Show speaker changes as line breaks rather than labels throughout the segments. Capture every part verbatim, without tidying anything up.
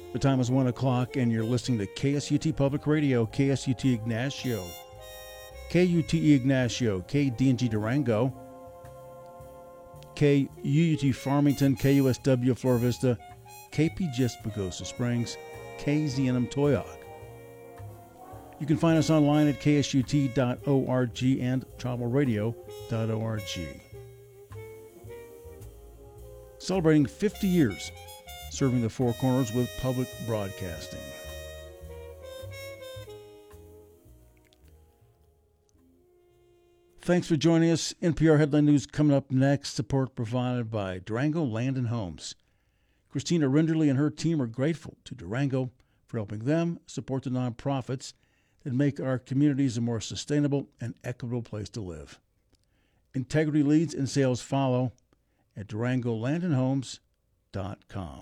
The time is one o'clock, and you're listening to K S U T Public Radio, K S U T Ignacio, K U T E Ignacio, K D N G Durango, K U U T Farmington, K U S W Flora Vista, K P G S Pagosa Springs, K Z N M Toyog. You can find us online at K S U T dot org and travel radio dot org. Celebrating fifty years serving the Four Corners with public broadcasting. Thanks for joining us. N P R Headline News coming up next. Support provided by Durango Land and Homes. Christina Rinderly and her team are grateful to Durango for helping them support the nonprofits that make our communities a more sustainable and equitable place to live. Integrity leads and sales follow at durango land and homes dot com.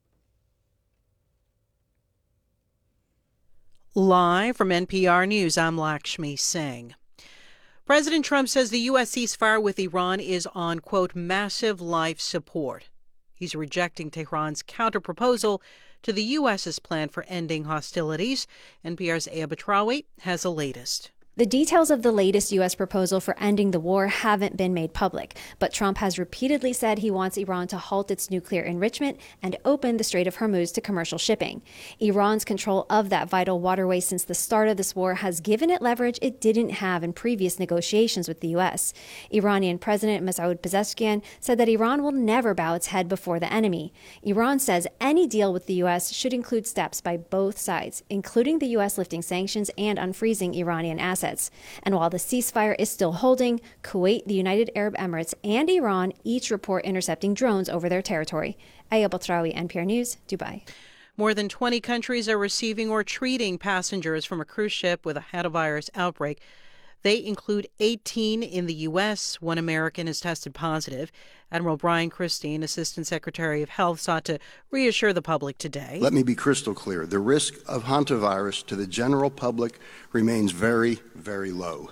Live from N P R News, I'm Lakshmi Singh. President Trump says the U S ceasefire with Iran is on, quote, massive life support. He's rejecting Tehran's counterproposal to the U S's plan for ending hostilities. N P R's Aya Batrawi has the latest.
The details of the latest U S proposal for ending the war haven't been made public, but Trump has repeatedly said he wants Iran to halt its nuclear enrichment and open the Strait of Hormuz to commercial shipping. Iran's control of that vital waterway since the start of this war has given it leverage it didn't have in previous negotiations with the U S. Iranian President Masoud Pezeshkian said that Iran will never bow its head before the enemy. Iran says any deal with the U S should include steps by both sides, including the U S lifting sanctions and unfreezing Iranian assets. And while the ceasefire is still holding, Kuwait, the United Arab Emirates, and Iran each report intercepting drones over their territory. Aya Batrawi, N P R News, Dubai.
More than twenty countries are receiving or treating passengers from a cruise ship with a hantavirus outbreak. They include eighteen in the U S. One American has tested positive. Admiral Brian Christine, Assistant Secretary of Health, sought to reassure the public today.
Let me be crystal clear. The risk of hantavirus to the general public remains very, very low.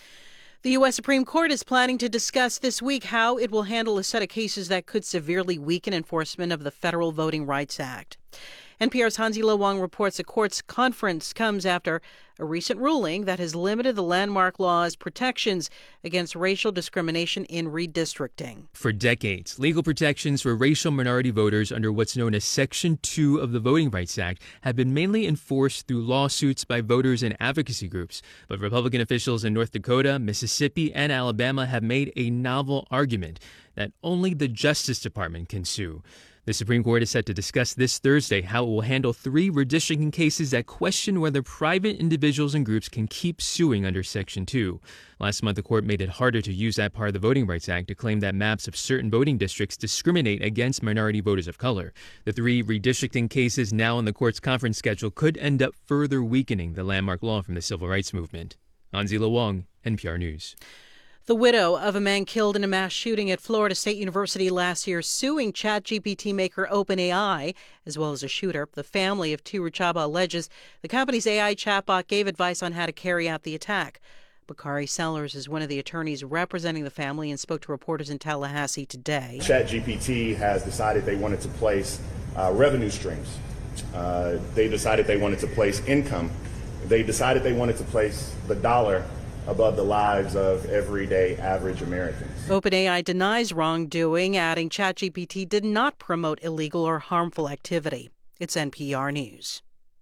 The U S. Supreme Court is planning to discuss this week how it will handle a set of cases that could severely weaken enforcement of the Federal Voting Rights Act. N P R's Hansi Lo Wang reports the court's conference comes after a recent ruling that has limited the landmark law's protections against racial discrimination in redistricting.
For decades, legal protections for racial minority voters under what's known as Section two of the Voting Rights Act have been mainly enforced through lawsuits by voters and advocacy groups. But Republican officials in North Dakota, Mississippi, and Alabama have made a novel argument that only the Justice Department can sue. The Supreme Court is set to discuss this Thursday how it will handle three redistricting cases that question whether private individuals and groups can keep suing under Section two. Last month, the court made it harder to use that part of the Voting Rights Act to claim that maps of certain voting districts discriminate against minority voters of color. The three redistricting cases now on the court's conference schedule could end up further weakening the landmark law from the civil rights movement. Hansi Lo Wang, N P R News.
The widow of a man killed in a mass shooting at Florida State University last year suing ChatGPT maker OpenAI, as well as a shooter. The family of Tu Richaba alleges the company's A I chatbot gave advice on how to carry out the attack. Bakari Sellers is one of the attorneys representing the family and spoke to reporters in Tallahassee today.
ChatGPT has decided they wanted to place uh, revenue streams. Uh, they decided they wanted to place income. They decided they wanted to place the dollar above the lives of everyday average Americans.
OpenAI denies wrongdoing, adding ChatGPT did not promote illegal or harmful activity. It's N P R News.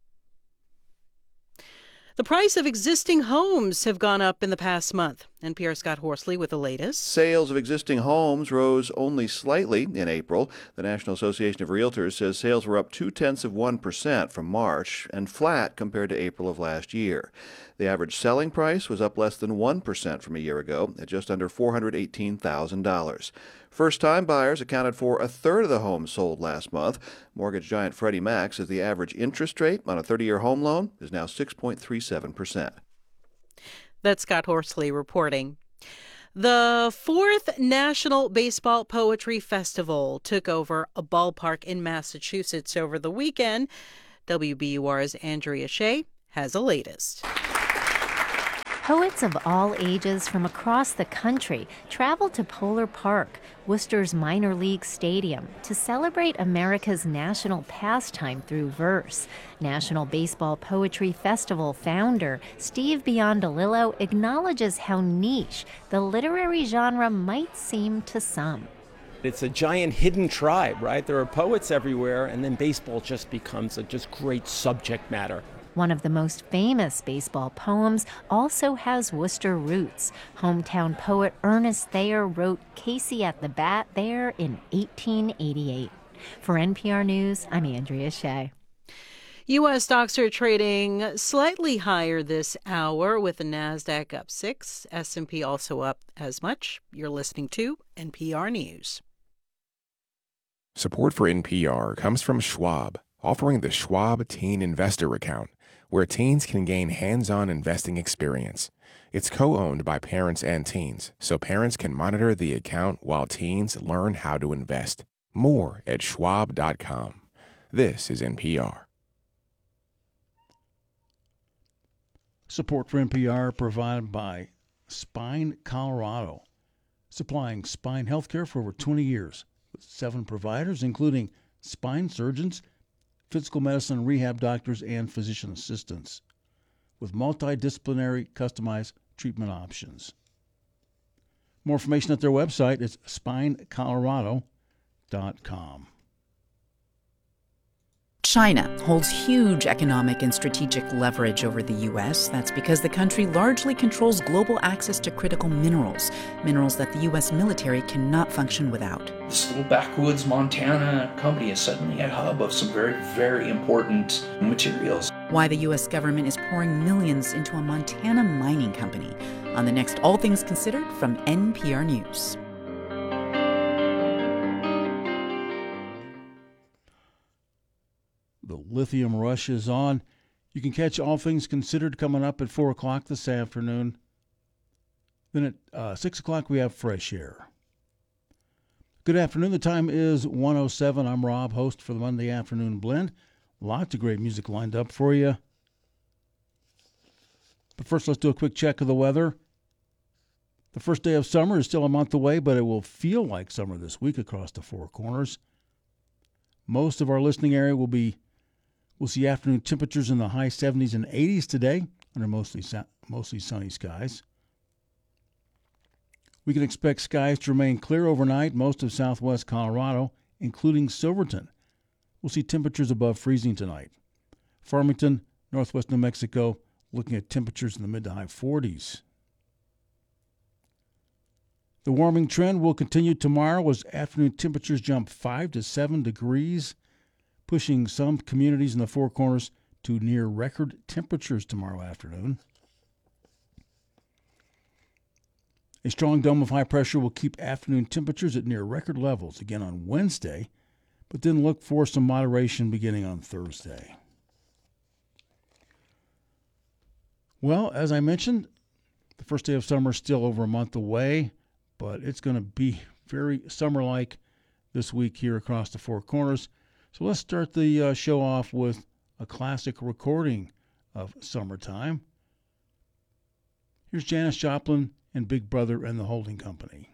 The price of existing homes have gone up in the past month. N P R's Scott Horsley with the latest.
Sales of existing homes rose only slightly in April. The National Association of Realtors says sales were up two-tenths of one percent from March and flat compared to April of last year. The average selling price was up less than one percent from a year ago at just under four hundred eighteen thousand dollars. First-time buyers accounted for a third of the homes sold last month. Mortgage giant Freddie Mac says the average interest rate on a thirty-year home loan is now six point three seven percent.
That's Scott Horsley reporting. The fourth National Baseball Poetry Festival took over a ballpark in Massachusetts over the weekend. W B U R's Andrea Shea has the latest.
Poets of all ages from across the country travel to Polar Park, Worcester's minor league stadium, to celebrate America's national pastime through verse. National Baseball Poetry Festival founder Steve Biondolillo acknowledges how niche the literary genre might seem to some.
It's a giant hidden tribe, right? There are poets everywhere, and then baseball just becomes a just great subject matter.
One of the most famous baseball poems also has Worcester roots. Hometown poet Ernest Thayer wrote Casey at the Bat there in eighteen eighty-eight. For N P R News, I'm Andrea Shea.
U S stocks are trading slightly higher this hour, with the NASDAQ up six, S and P also up as much. You're listening to N P R News.
Support for N P R comes from Schwab, offering the Schwab Teen Investor Account, where teens can gain hands-on investing experience. It's co-owned by parents and teens, so parents can monitor the account while teens learn how to invest. More at schwab dot com. This is N P R.
Support for N P R provided by Spine Colorado, supplying spine health care for over twenty years with seven providers, including spine surgeons, physical medicine and rehab doctors, and physician assistants, with multidisciplinary customized treatment options. More information at their website is spine colorado dot com.
China holds huge economic and strategic leverage over the U S. That's because the country largely controls global access to critical minerals, minerals that the U S military cannot function without.
This little backwoods Montana company is suddenly a hub of some very, very important materials.
Why the U S government is pouring millions into a Montana mining company. On the next All Things Considered from N P R News.
The lithium rush is on. You can catch All Things Considered coming up at four o'clock this afternoon. Then at uh, six o'clock we have Fresh Air. Good afternoon. The time is one oh seven. I'm Rob, host for the Monday Afternoon Blend. Lots of great music lined up for you. But first, let's do a quick check of the weather. The first day of summer is still a month away, but it will feel like summer this week across the Four Corners. Most of our listening area will be We'll see afternoon temperatures in the high seventies and eighties today under mostly mostly sunny skies. We can expect skies to remain clear overnight most of southwest Colorado, including Silverton. We'll see temperatures above freezing tonight. Farmington, northwest New Mexico, looking at temperatures in the mid to high forties. The warming trend will continue tomorrow as afternoon temperatures jump five to seven degrees. Pushing some communities in the Four Corners to near record temperatures tomorrow afternoon. A strong dome of high pressure will keep afternoon temperatures at near record levels again on Wednesday, but then look for some moderation beginning on Thursday. Well, as I mentioned, the first day of summer is still over a month away, but it's going to be very summer-like this week here across the Four Corners. So let's start the uh, show off with a classic recording of Summertime. Here's Janis Joplin and Big Brother and the Holding Company.